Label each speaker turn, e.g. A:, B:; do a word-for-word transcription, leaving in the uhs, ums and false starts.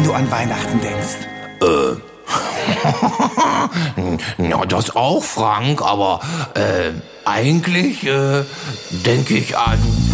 A: du an Weihnachten denkst?
B: Äh. Ja, das auch, Frank, aber äh, eigentlich äh, denke ich an